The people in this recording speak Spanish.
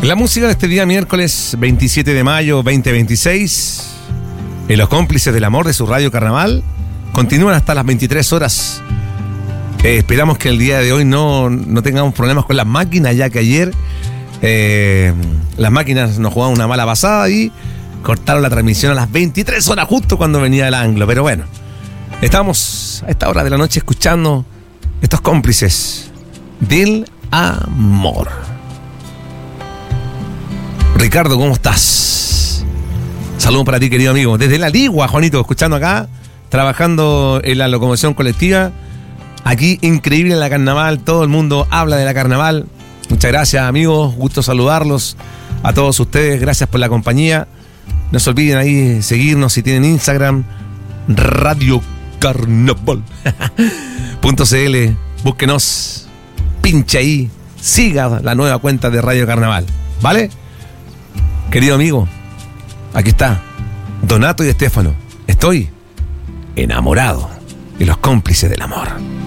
La música de este día miércoles 27 de mayo 2026, en Los Cómplices del Amor de su Radio Carnaval, continúan hasta las 23 horas. Esperamos que el día de hoy no tengamos problemas con las máquinas, ya que ayer las máquinas nos jugaban una mala pasada y cortaron la transmisión a las 23 horas justo cuando venía el anglo. Pero bueno, estamos a esta hora de la noche escuchando estos Cómplices del Amor. Ricardo, ¿cómo estás? Saludos para ti, querido amigo. Desde La Ligua, Juanito, escuchando acá, trabajando en la locomoción colectiva. Aquí, increíble en la carnaval, todo el mundo habla de la carnaval. Muchas gracias, amigos, gusto saludarlos a todos ustedes, gracias por la compañía. No se olviden ahí seguirnos si tienen Instagram, Radio Carnaval .cl, búsquenos, pinche ahí, siga la nueva cuenta de Radio Carnaval, ¿vale? Querido amigo, aquí está Donato y Estefano. Estoy enamorado de Los Cómplices del Amor.